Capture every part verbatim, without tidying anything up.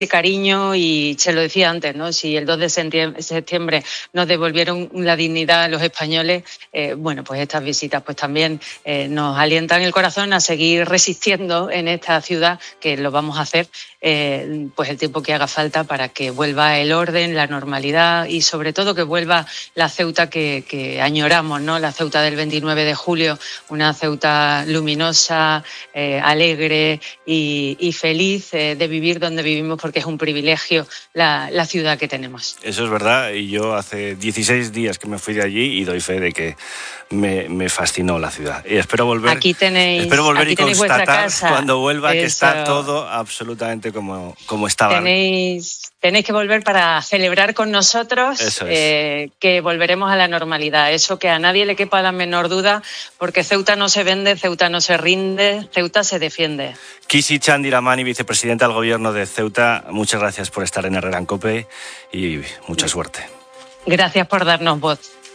cariño y se lo decía antes, ¿no? Si el dos de septiembre nos devolvieron la dignidad a los españoles, eh, bueno, pues estas visitas pues también eh, nos alientan el corazón a seguir resistiendo en esta ciudad, que lo vamos a hacer eh, pues el tiempo que haga falta para que vuelva el orden, la normalidad y sobre todo que vuelva la Ceuta que, que añoramos, ¿no? La Ceuta del veintinueve de julio, una Ceuta luminosa, eh, alegre y, y feliz eh, de vivir donde vivimos, porque es un privilegio la, la ciudad que tenemos. Eso es verdad, y yo hace dieciséis días que me fui de allí y doy fe de que me, me fascinó la ciudad. Y espero volver, aquí tenéis, espero volver aquí y constatar cuando vuelva Eso. que está todo absolutamente como, como estaba. Tenéis, tenéis que volver para celebrar con nosotros Eso es. eh, que volveremos a la normalidad. Eso que a nadie le quepa la menor duda, porque Ceuta no se vende, Ceuta no se rinde, Ceuta se defiende. Kisi Chandiramani, vicepresidenta del Gobierno de Ceuta, muchas gracias por estar en Herrera en COPE y mucha suerte. Gracias por darnos voz.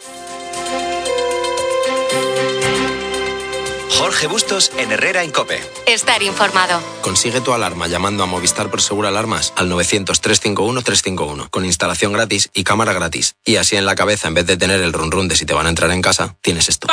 Jorge Bustos en Herrera en COPE. Estar informado. Consigue tu alarma llamando a Movistar Prosegur Alarmas al novecientos, trescientos cincuenta y uno, trescientos cincuenta y uno, con instalación gratis y cámara gratis. Y así en la cabeza, en vez de tener el run run de si te van a entrar en casa, tienes esto.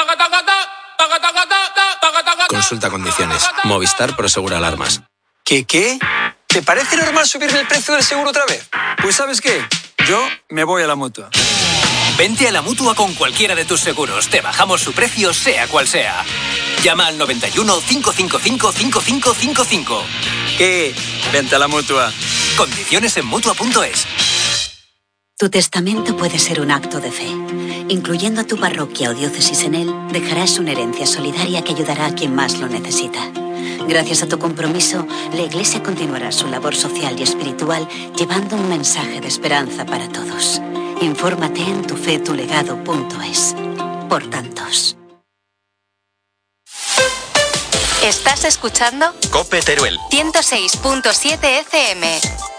Consulta condiciones. Movistar Prosegur Alarmas. ¿Qué qué? ¿Te parece normal subirle el precio del seguro otra vez? Pues ¿sabes qué? Yo me voy a la Mutua. Vente a la Mutua con cualquiera de tus seguros. Te bajamos su precio, sea cual sea. Llama al noventa y uno, cinco cinco cinco, cinco cinco cinco cinco. ¿Qué? Vente a la Mutua. Condiciones en Mutua punto es. Tu testamento puede ser un acto de fe. Incluyendo a tu parroquia o diócesis en él, dejarás una herencia solidaria que ayudará a quien más lo necesita. Gracias a tu compromiso, la Iglesia continuará su labor social y espiritual llevando un mensaje de esperanza para todos. Infórmate en tufetulegado punto es. Por tantos. ¿Estás escuchando? COPE Teruel. ciento seis punto siete F M.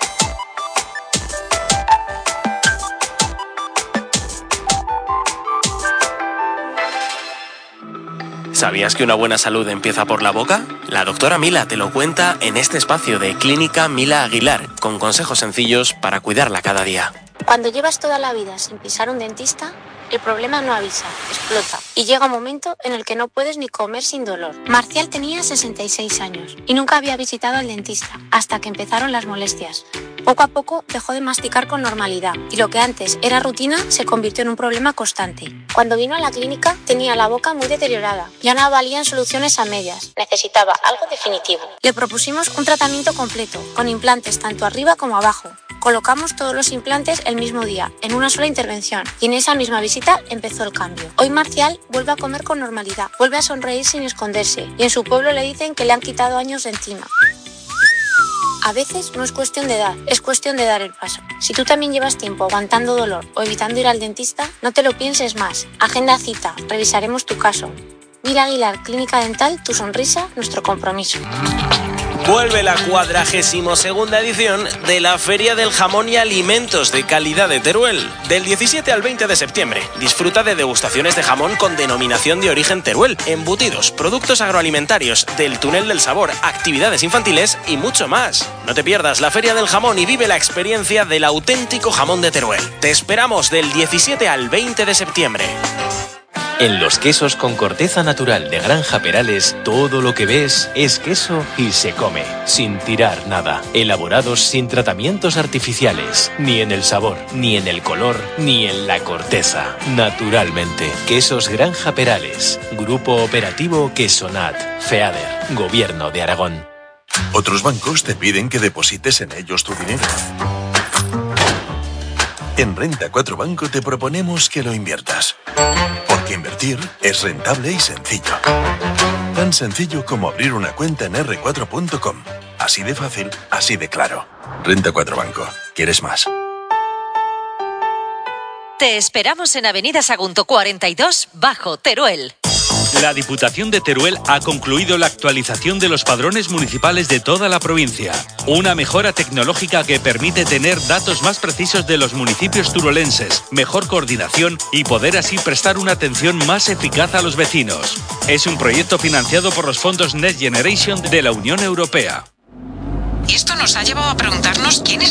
¿Sabías que una buena salud empieza por la boca? La doctora Mila te lo cuenta en este espacio de Clínica Mila Aguilar, con consejos sencillos para cuidarla cada día. Cuando llevas toda la vida sin pisar un dentista, el problema no avisa, explota. Y llega un momento en el que no puedes ni comer sin dolor. Marcial tenía sesenta y seis años y nunca había visitado al dentista, hasta que empezaron las molestias. Poco a poco dejó de masticar con normalidad y lo que antes era rutina se convirtió en un problema constante. Cuando vino a la clínica tenía la boca muy deteriorada. Ya no valían soluciones a medias. Necesitaba algo definitivo. Le propusimos un tratamiento completo, con implantes tanto arriba como abajo. Colocamos todos los implantes el mismo día, en una sola intervención, y en esa misma visita empezó el cambio. Hoy Marcial vuelve a comer con normalidad, vuelve a sonreír sin esconderse, y en su pueblo le dicen que le han quitado años de encima. A veces no es cuestión de edad, es cuestión de dar el paso. Si tú también llevas tiempo aguantando dolor o evitando ir al dentista, no te lo pienses más. Agenda cita, revisaremos tu caso. Mila Aguilar, Clínica Dental, tu sonrisa, nuestro compromiso. Vuelve la cuadragésimo segunda edición de la Feria del Jamón y Alimentos de Calidad de Teruel. Del diecisiete al veinte de septiembre. Disfruta de degustaciones de jamón con denominación de origen Teruel, embutidos, productos agroalimentarios, del túnel del sabor, actividades infantiles y mucho más. No te pierdas la Feria del Jamón y vive la experiencia del auténtico jamón de Teruel. Te esperamos del diecisiete al veinte de septiembre. En los quesos con corteza natural de Granja Perales, todo lo que ves es queso y se come, sin tirar nada. Elaborados sin tratamientos artificiales, ni en el sabor, ni en el color, ni en la corteza. Naturalmente, Quesos Granja Perales, Grupo Operativo Quesonat, FEADER, Gobierno de Aragón. Otros bancos te piden que deposites en ellos tu dinero. En Renta cuatro Banco te proponemos que lo inviertas. Porque invertir es rentable y sencillo. Tan sencillo como abrir una cuenta en erre cuatro punto com. Así de fácil, así de claro. Renta cuatro Banco. ¿Quieres más? Te esperamos en Avenida Sagunto cuarenta y dos, Bajo Teruel. La Diputación de Teruel ha concluido la actualización de los padrones municipales de toda la provincia. Una mejora tecnológica que permite tener datos más precisos de los municipios turolenses, mejor coordinación y poder así prestar una atención más eficaz a los vecinos. Es un proyecto financiado por los fondos Next Generation de la Unión Europea. Y esto nos ha llevado a preguntarnos quién es